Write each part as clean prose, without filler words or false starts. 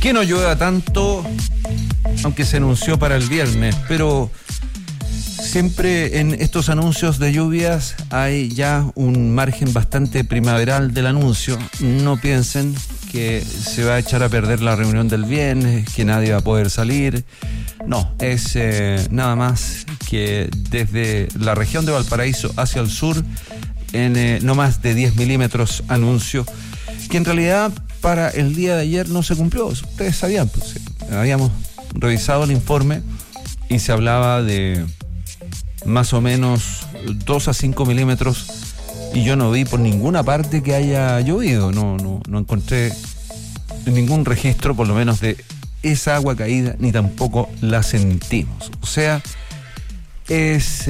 Que no llueva tanto, aunque se anunció para el viernes, pero siempre en estos anuncios de lluvias hay ya un margen bastante primaveral del anuncio. No piensen que se va a echar a perder la reunión del viernes, que nadie va a poder salir. No, es nada más que desde la región de Valparaíso hacia el sur, en no más de 10 milímetros anuncio, que en realidad para el día de ayer no se cumplió. Ustedes sabían, pues, habíamos revisado el informe y se hablaba de más o menos 2 a 5 milímetros y yo no vi por ninguna parte que haya llovido. No encontré ningún registro, por lo menos, de esa agua caída, ni tampoco la sentimos. O sea, es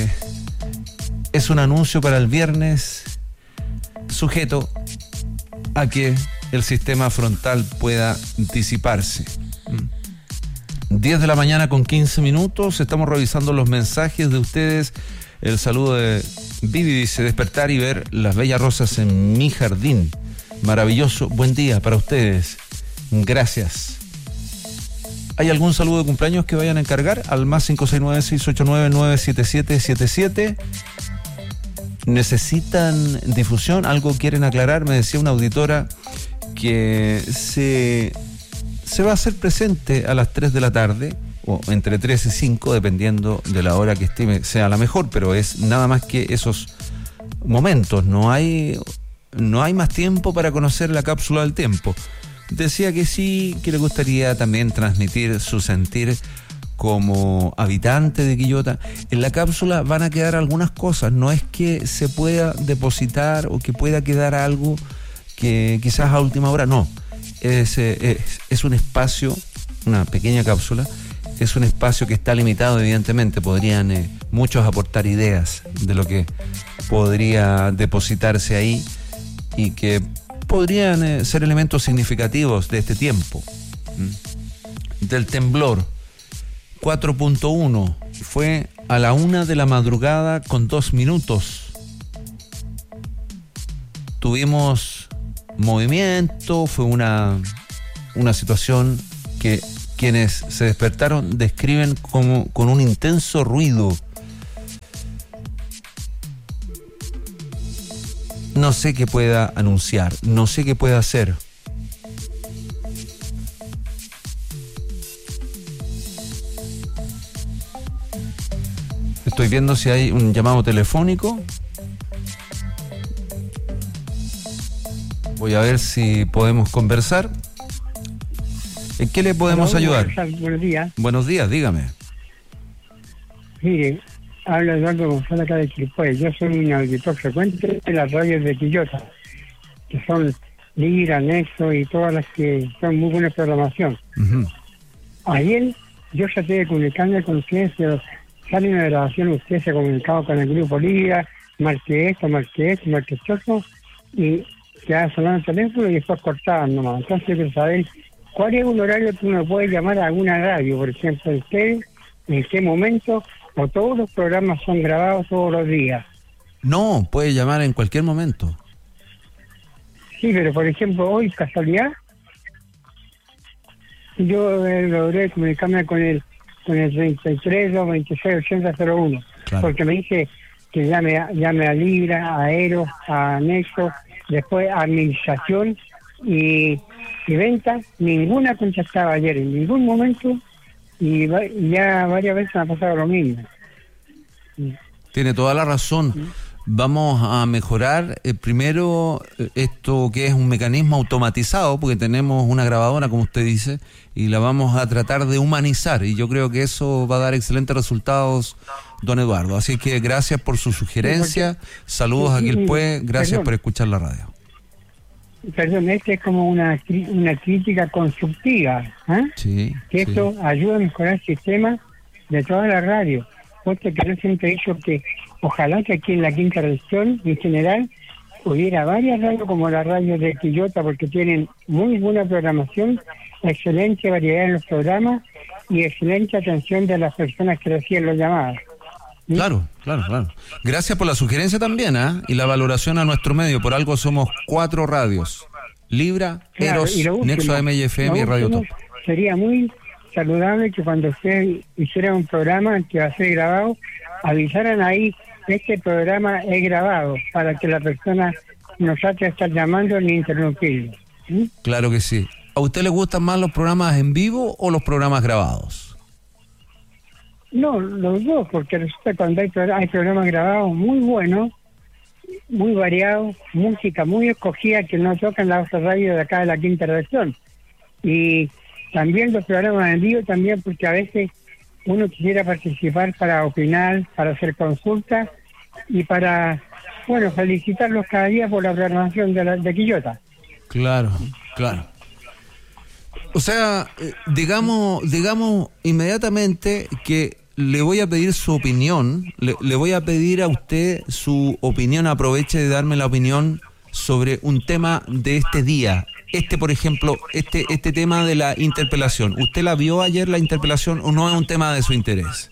un anuncio para el viernes sujeto a que el sistema frontal pueda disiparse. 10 de la mañana con 15 minutos, estamos revisando los mensajes de ustedes. El saludo de Vivi dice: despertar y ver las bellas rosas en mi jardín. Maravilloso, buen día para ustedes. Gracias. ¿Hay algún saludo de cumpleaños que vayan a encargar? Al más 569-689-97777. ¿Necesitan difusión? ¿Algo quieren aclarar? Me decía una auditora que se va a hacer presente a las 3 de la tarde, o entre 3 y 5, dependiendo de la hora que estime sea la mejor, pero es nada más que esos momentos. No hay más tiempo para conocer la cápsula del tiempo. Decía que sí, que le gustaría también transmitir su sentir como habitante de Quillota. En la cápsula van a quedar algunas cosas, no es que se pueda depositar o que pueda quedar algo que quizás a última hora, no. Es un espacio, una pequeña cápsula, es un espacio que está limitado, evidentemente. Podrían muchos aportar ideas de lo que podría depositarse ahí y que podrían ser elementos significativos de este tiempo. Del temblor 4.1 fue a la 1 de la madrugada con 2 minutos. Tuvimos movimiento, fue una situación que quienes se despertaron describen como con un intenso ruido. No sé qué pueda anunciar, no sé qué pueda hacer. Estoy viendo si hay un llamado telefónico. Voy a ver si podemos conversar. ¿En qué le podemos ayudar? Buenos días. Buenos días, dígame. Mire, habla Eduardo González acá de Quilpué. Yo soy un auditor frecuente de las radios de Quillota, que son Lira, Nexo y todas las que son muy buena programación. Uh-huh. Ayer yo traté de comunicarme con ustedes, pero sale una grabación, ustedes se comunicaban con el grupo Lira, marqué esto, y ya sonaban el teléfono y después cortaban nomás. Entonces, quiero saber cuál es un horario que uno puede llamar a alguna radio, por ejemplo, ustedes, en qué momento, o todos los programas son grabados todos los días. No, puede llamar en cualquier momento. Sí, pero por ejemplo, hoy, casualidad, yo logré comunicarme con el 33 226 8001, claro, porque me dice que llame a Libra, a Aero, a Nexo, después a Administración y Venta. Ninguna contestaba ayer, en ningún momento, y ya varias veces me ha pasado lo mismo. Tiene toda la razón. Vamos a mejorar primero esto que es un mecanismo automatizado, porque tenemos una grabadora, como usted dice, y la vamos a tratar de humanizar, y yo creo que eso va a dar excelentes resultados, don Eduardo. Así que gracias por su sugerencia, saludos a Quilpué, gracias por escuchar la radio. Perdón, es como una crítica constructiva, Sí, que esto ayuda a mejorar el sistema de toda la radio, porque yo siempre he dicho que ojalá que aquí en la quinta región, en general, hubiera varias radios como la radio de Quillota, porque tienen muy buena programación, excelente variedad en los programas y excelente atención de las personas que reciben los llamados. ¿Sí? Claro. Gracias por la sugerencia también, y la valoración a nuestro medio. Por algo somos 4 radios. Libra, Claro, Eros, y lo último, Nexo AM y FM y Radio Top. Sería muy saludable que cuando usted hiciera un programa que va a ser grabado, avisaran ahí, este programa es grabado, para que la persona no trate de estar llamando ni interrumpirlo. ¿Sí? Claro que sí. ¿A usted le gustan más los programas en vivo o los programas grabados? No, los dos, porque resulta que cuando hay programas grabados muy buenos, muy variados, música muy escogida que no tocan la otra radio de acá de la quinta región. Y también los programas en vivo, también porque a veces uno quisiera participar para opinar, para hacer consultas y para, bueno, felicitarlos cada día por la programación de Quillota. Claro, claro. O sea, digamos inmediatamente que le voy a pedir su opinión, le voy a pedir a usted su opinión, aproveche de darme la opinión sobre un tema de este día. Por ejemplo, este tema de la interpelación. ¿Usted la vio ayer, la interpelación, o no es un tema de su interés?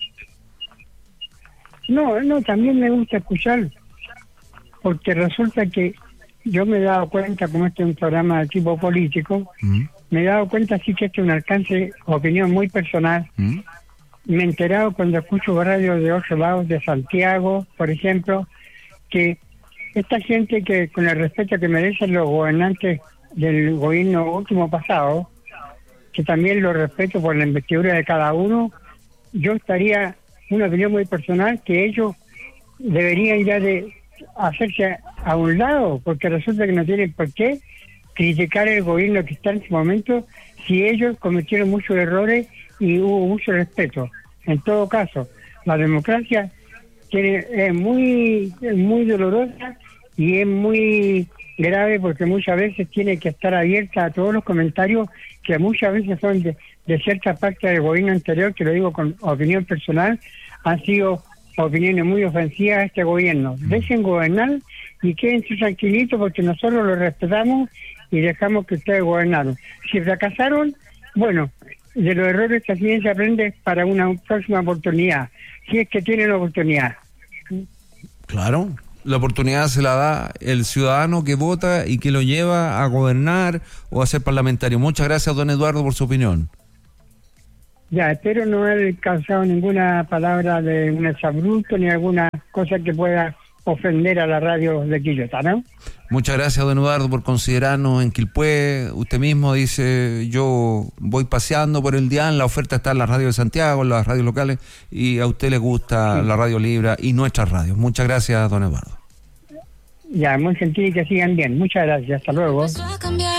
No, también me gusta escuchar, porque resulta que yo me he dado cuenta, como este es un programa de tipo político, me he dado cuenta sí que este es un alcance, opinión muy personal. Me he enterado cuando escucho radio de otros lados, de Santiago, por ejemplo, que esta gente que con el respeto que merecen los gobernantes del gobierno último pasado, que también lo respeto por la investidura de cada uno, yo estaría, una opinión muy personal, que ellos deberían ya de hacerse a un lado, porque resulta que no tienen por qué criticar el gobierno que está en este momento si ellos cometieron muchos errores y hubo mucho respeto. En todo caso, la democracia es muy dolorosa y es muy grave porque muchas veces tiene que estar abierta a todos los comentarios que muchas veces son de cierta parte del gobierno anterior, que lo digo con opinión personal, han sido opiniones muy ofensivas a este gobierno. Dejen gobernar y quédense tranquilitos porque nosotros lo respetamos y dejamos que ustedes gobernaron. Si fracasaron, bueno, de los errores también se aprende para una próxima oportunidad, si es que tienen la oportunidad. Claro, la oportunidad se la da el ciudadano que vota y que lo lleva a gobernar o a ser parlamentario. Muchas gracias, don Eduardo, por su opinión. Ya, espero no haber causado ninguna palabra de un exabrupto ni alguna cosa que pueda ofender a la radio de Quillota, ¿no? Muchas gracias, don Eduardo, por considerarnos en Quilpué. Usted mismo dice, yo voy paseando por el Dián, la oferta está en la radio de Santiago, en las radios locales, y a usted le gusta la radio Libra y nuestras radios. Muchas gracias, don Eduardo. Ya, muy gentil y que sigan bien. Muchas gracias. Hasta luego.